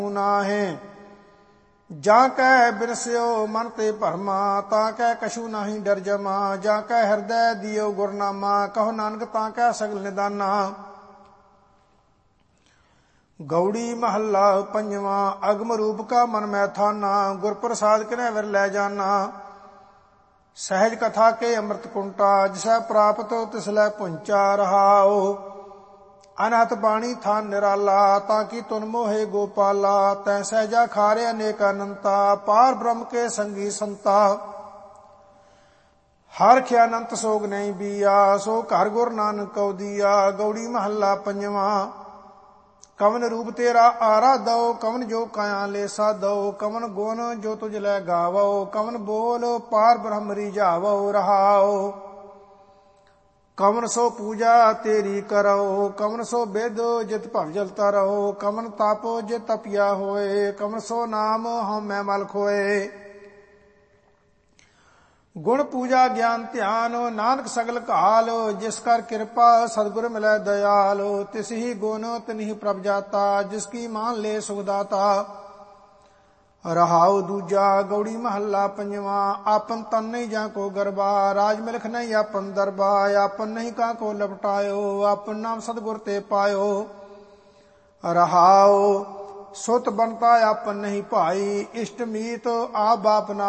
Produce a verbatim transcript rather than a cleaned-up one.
नाहे। जा कह बिरस्यो मन ते भरमा, ता कह कछु नाही डर जमा। जा कह हृदय दियो गुरनामा, कहो नानक ता कह सगल निदाना। गौड़ी महला पंजवा, अगम रूप का मन मैं थाना। गुर प्रसाद किने विर लै जाना। सहज कथा के अमृत कुंटा, जिसै प्राप्त तिसलै पुंचा। रहाओ अनहत बाणी थान निराला, ताकि तुन मोहे गोपाला। तै सहजा खारे अनेक अनंता, पार ब्रह्म के संगी संता। हर ख्या अनंत सोग नहीं बिया, सो घर गुर नानक कौ दिया। गौड़ी महला पंजवा, कवन रूप तेरा आराधो, कवन जो काया ले साधो। कवन गुण जो तुझ लै गावो, कवन बोल पार ब्रह्म रिझावो। रहाओ कवन सो पूजा तेरी करो, कवन सो बेद जित भवजल तरो। कवन तप जित तपिया होए, कवन सो नाम हम मैं मल खोए। गुण पूजा ज्ञान ध्यान, नानक सगल काल। जिस कर कृपा सतगुर मिलै दयाल। तिस ही गुण तिन्हि प्रभ जाता, जिसकी मान ले सुखदाता। रहाउ दूजा गौड़ी महला पंजवा, आपन तन नहीं जा को गरबा। राज मिलख नहीं आपन दरबा, आपन नहीं का को लपटायो। आपन नाम सतगुर ते पायो। रहाउ सुत बनता आपन नहीं भाई, इष्ट मीत आप बाप ना